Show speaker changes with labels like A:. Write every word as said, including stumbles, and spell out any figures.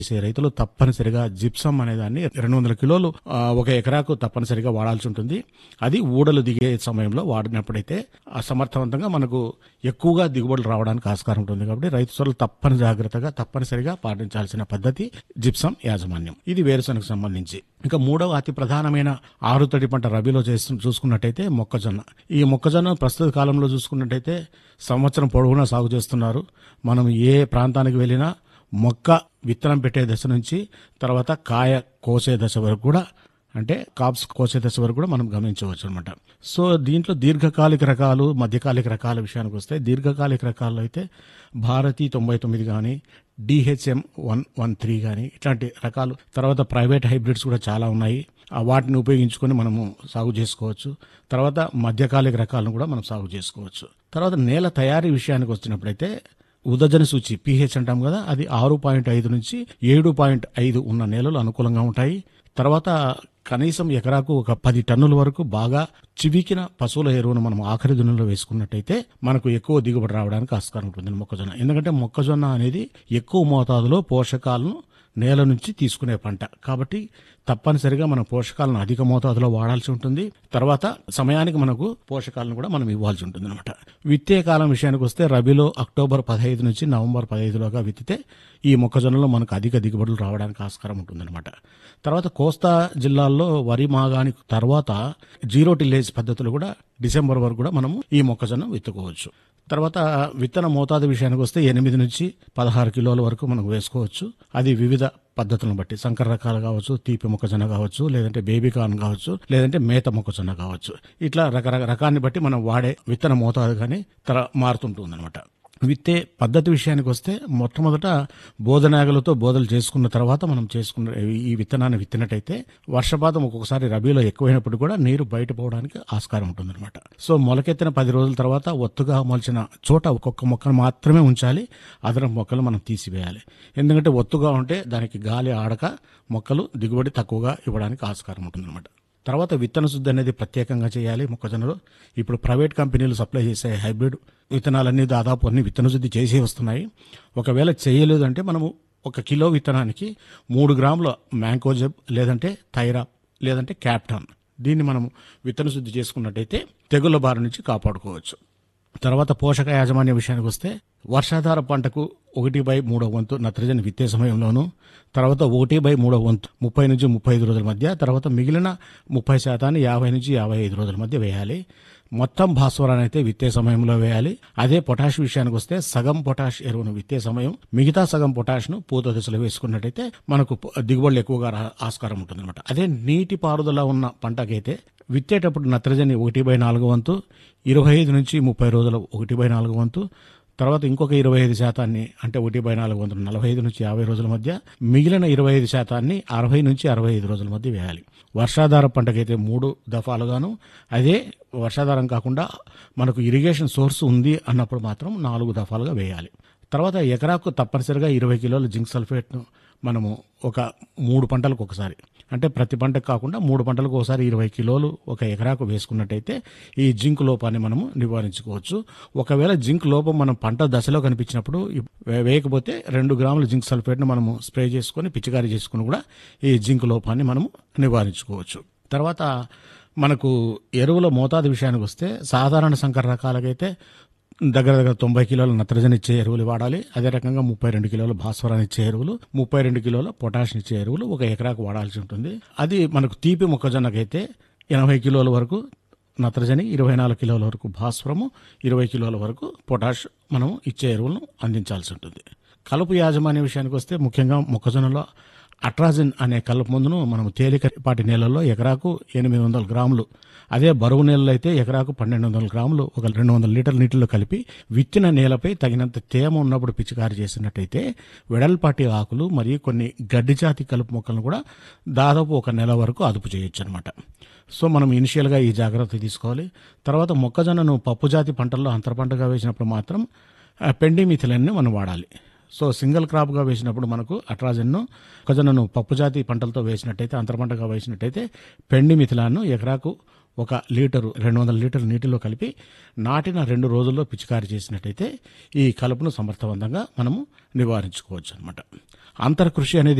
A: చేసే రైతులు తప్పనిసరిగా జిప్సం అనే దాన్ని రెండు వందల కిలోలు ఆ, ఒక ఎకరాకు తప్పనిసరిగా వాడాల్సి ఉంటుంది. అది ఊడలు దిగే సమయంలో వాడినప్పుడైతే ఆ సమర్థవంతంగా మనకు ఎక్కువగా దిగుబడులు రావడానికి ఆస్కారం ఉంటుంది. కాబట్టి రైతు సోదరులు తప్పని జాగ్రత్తగా తప్పనిసరిగా పాటించాల్సిన పద్ధతి జిప్సం యాజమాన్యం. ఇది వేరుశనగకు సంబంధించి. ఇంకా మూడవ అతి ప్రధానమైన ఆరుతడి పంట రబీలో చేస్తు చూసుకున్నట్టయితే మొక్కజొన్న. ఈ మొక్కజొన్న ప్రస్తుత కాలంలో చూసుకున్నట్టయితే సంవత్సరం పొడవునా సాగు చేస్తున్నారు. మనం ఏ ప్రాంతానికి వెళ్ళినా మొక్క విత్తనం పెట్టే దశ నుంచి తర్వాత కాయ కోసే దశ వరకు కూడా, అంటే కాప్స్ కోసే దశ వరకు కూడా మనం గమనించవచ్చు అనమాట. సో దీంట్లో దీర్ఘకాలిక రకాలు, మధ్యకాలిక రకాల విషయానికి వస్తే దీర్ఘకాలిక రకాల్లో అయితే భారతి తొంభై తొమ్మిది కానీ, డిహెచ్ఎం వన్ వన్ త్రీ కానీ ఇట్లాంటి రకాలు, తర్వాత ప్రైవేట్ హైబ్రిడ్స్ కూడా చాలా ఉన్నాయి. ఆ వాటిని ఉపయోగించుకొని మనము సాగు చేసుకోవచ్చు. తర్వాత మధ్యకాలిక రకాలను కూడా మనం సాగు చేసుకోవచ్చు. తర్వాత నేల తయారీ విషయానికి వచ్చినప్పుడైతే ఉదజన సూచి పీహెచ్ అంటాం కదా, అది ఆరు పాయింట్ ఐదు నుంచి ఏడు పాయింట్ ఐదు ఉన్న నేలలు అనుకూలంగా ఉంటాయి. తర్వాత కనీసం ఎకరాకు ఒక పది టన్నుల వరకు బాగా చివికిన పశువుల ఎరువును మనం ఆఖరి దున్నులో వేసుకున్నట్టయితే మనకు ఎక్కువ దిగుబడి రావడానికి ఆస్కారం ఉంటుంది మొక్కజొన్న. ఎందుకంటే మొక్కజొన్న అనేది ఎక్కువ మోతాదులో పోషకాలను నేల నుంచి తీసుకునే పంట కాబట్టి తప్పనిసరిగా మనం పోషకాలను అధిక మోతాదులో వాడాల్సి ఉంటుంది. తర్వాత సమయానికి మనకు పోషకాలను కూడా మనం ఇవ్వాల్సి ఉంటుంది అనమాట. విత్తే కాలం విషయానికి వస్తే రబీలో అక్టోబర్ పదహైదు నుంచి నవంబర్ పదహైదులోగా విత్తితే ఈ మొక్కజొన్నలో మనకు అధిక దిగుబడులు రావడానికి ఆస్కారం ఉంటుందన్నమాట. తర్వాత కోస్తా జిల్లాల్లో వరి మాగానికి తర్వాత జీరో టిల్లేజ్ పద్ధతులు కూడా డిసెంబర్ వరకు కూడా మనము ఈ మొక్కజొన్న విత్తుకోవచ్చు. తర్వాత విత్తన మోతాదు విషయానికి వస్తే ఎనిమిది నుంచి పదహారు కిలోల వరకు మనం వేసుకోవచ్చు. అది వివిధ పద్ధతులను బట్టి సంకర రకాలు కావచ్చు, తీపి మొక్కజొన్న కావచ్చు, లేదంటే బేబీ కార్న్ కావచ్చు, లేదంటే మేత మొక్కజొన్న కావచ్చు. ఇట్లా రకరకాల రకాన్ని బట్టి మనం వాడే విత్తన మోతాదు కానీ తర మారుతుంటుంది అనమాట. విత్తే పద్ధతి విషయానికి వస్తే మొట్టమొదట బోధనాగలతో బోధలు చేసుకున్న తర్వాత మనం చేసుకున్న ఈ విత్తనాన్ని విత్తినట్టయితే వర్షపాతం ఒక్కొక్కసారి రబీలో ఎక్కువైనప్పుడు కూడా నీరు బయట పోవడానికి ఆస్కారం ఉంటుందన్నమాట. సో మొలకెత్తిన పది రోజుల తర్వాత ఒత్తుగా మొలిచిన చోట ఒక్కొక్క మొక్కను మాత్రమే ఉంచాలి. అదనపు మొక్కలు మనం తీసివేయాలి. ఎందుకంటే ఒత్తుగా ఉంటే దానికి గాలి ఆడక మొక్కలు దిగుబడి తక్కువగా ఇవ్వడానికి ఆస్కారం ఉంటుందన్నమాట. తర్వాత విత్తన శుద్ధి అనేది ప్రత్యేకంగా చేయాలి మొక్కజొన్నలో. ఇప్పుడు ప్రైవేట్ కంపెనీలు సప్లై చేసే హైబ్రిడ్ విత్తనాలన్నీ దాదాపు అన్ని విత్తన శుద్ధి చేసి వస్తున్నాయి. ఒకవేళ చేయలేదు అంటే మనము ఒక కిలో విత్తనానికి మూడు గ్రాముల మ్యాంకోజెబ్ లేదంటే థైరా లేదంటే క్యాప్టాన్ దీన్ని మనం విత్తన శుద్ధి చేసుకున్నట్టయితే తెగుళ్ల బారి నుంచి కాపాడుకోవచ్చు. తర్వాత పోషక యాజమాన్య విషయానికి వస్తే వర్షాధార పంటకు ఒకటి బై మూడో వంతు నత్రజని విత్తే సమయంలోను, తర్వాత ఒకటి బై మూడో వంతు ముప్పై నుంచి ముప్పై ఐదు రోజుల మధ్య, తర్వాత మిగిలిన ముప్పై శాతాన్ని యాభై నుంచి యాభై ఐదు రోజుల మధ్య వేయాలి. మొత్తం భాస్వరాన్ని అయితే విత్తే సమయంలో వేయాలి. అదే పొటాష్ విషయానికి వస్తే సగం పొటాష్ ఎరువును విత్తే సమయం, మిగతా సగం పొటాష్ను పూత దశలో వేసుకున్నట్టయితే మనకు దిగుబడులు ఎక్కువగా ఆస్కారం ఉంటుందన్నమాట. అదే నీటి పారుదల ఉన్న పంటకైతే విత్తేటప్పుడు నత్రజని ఒకటి బై నాలుగు వంతు, ఇరవై ఐదు నుంచి ముప్పై రోజుల ఒకటి బై నాలుగు వంతు, తర్వాత ఇంకొక ఇరవై ఐదు శాతాన్ని అంటే ఒకటి బై నాలుగు వంతులు నలభై ఐదు నుంచి యాభై రోజుల మధ్య, మిగిలిన ఇరవై ఐదు శాతాన్ని అరవై నుంచి అరవై ఐదు రోజుల మధ్య వేయాలి. వర్షాధార పంటకైతే మూడు దఫాలుగాను, అదే వర్షాధారం కాకుండా మనకు ఇరిగేషన్ సోర్స్ ఉంది అన్నప్పుడు మాత్రం నాలుగు దఫాలుగా వేయాలి. తర్వాత ఎకరాకు తప్పనిసరిగా ఇరవై కిలోల జింక్ సల్ఫేట్ను మనము ఒక మూడు పంటలకు ఒకసారి, అంటే ప్రతి పంటకు కాకుండా మూడు పంటలకు ఒకసారి ఇరవై కిలోలు ఒక ఎకరాకు వేసుకున్నట్టయితే ఈ జింక్ లోపాన్ని మనము నివారించుకోవచ్చు. ఒకవేళ జింక్ లోపం మనం పంట దశలో కనిపించినప్పుడు వేయకపోతే రెండు గ్రాముల జింక్ సల్ఫేట్ను మనము స్ప్రే చేసుకొని పిచికారీ చేసుకుని కూడా ఈ జింక్ లోపాన్ని మనము నివారించుకోవచ్చు. తర్వాత మనకు ఎరువుల మోతాదు విషయానికి వస్తే సాధారణ సంకర రకాలకైతే దగ్గర దగ్గర తొంభై కిలోల నత్రజని ఇచ్చే ఎరువులు వాడాలి. అదే రకంగా ముప్పై రెండు కిలోల భాస్వరాన్ని ఇచ్చే ఎరువులు, ముప్పై రెండు కిలోల పొటాష్ ఇచ్చే ఎరువులు ఒక ఎకరాకు వాడాల్సి ఉంటుంది. అది మనకు తీపి మొక్కజొన్నకైతే ఎనభై కిలోల వరకు నత్రజని, ఇరవై నాలుగు కిలోల వరకు భాస్వరము, ఇరవై కిలోల వరకు పొటాష్ మనం ఇచ్చే ఎరువులను అందించాల్సి ఉంటుంది. కలుపు యాజమాన్య విషయానికి వస్తే ముఖ్యంగా మొక్కజొన్నలో అట్రాజిన్ అనే కలుపు మందును మనం తేలికపాటి నేలల్లో ఎకరాకు ఎనిమిది వందల గ్రాములు, అదే బరువు నేలలో అయితే ఎకరాకు పన్నెండు వందల గ్రాములు ఒక రెండు వందల లీటర్ల నీటిలో కలిపి విత్తిన నేలపై తగినంత తేమ ఉన్నప్పుడు పిచికారి చేసినట్టయితే వెడల్పాటి ఆకులు మరియు కొన్ని గడ్డి జాతి కలుపు మొక్కలను కూడా దాదాపు ఒక నెల వరకు అదుపు చేయొచ్చు అనమాట. సో మనం ఇనిషియల్గా ఈ జాగ్రత్త తీసుకోవాలి. తర్వాత మొక్కజొన్నను పప్పు జాతి పంటల్లో అంతర పంటగా వేసినప్పుడు మాత్రం పెండిమిథిలిన్ని మనం వాడాలి. సో సింగిల్ క్రాప్గా వేసినప్పుడు మనకు అట్రాజిన్ను, మొక్కజొన్నను పప్పు జాతి పంటలతో వేసినట్టయితే అంతర పంటగా వేసినట్టయితే పెండిమిథిలాన్ను ఎకరాకు ఒక లీటరు రెండు వందల లీటర్ల నీటిలో కలిపి నాటిన రెండు రోజుల్లో పిచికారి చేసినట్టయితే ఈ కలుపును సమర్థవంతంగా మనము నివారించుకోవచ్చు అనమాట. అంతర్ కృషి అనేది